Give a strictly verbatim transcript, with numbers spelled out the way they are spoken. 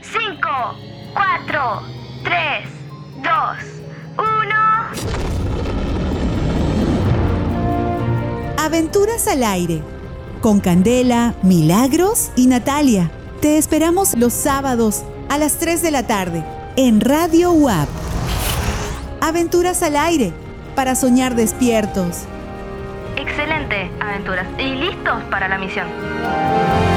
cinco, cuatro, tres, dos, uno. Aventuras al aire. Con Candela, Milagros y Natalia. Te esperamos los sábados a las tres de la tarde en Radio U A P. Aventuras al aire, para soñar despiertos. Excelente, aventuras. Y listos para la misión.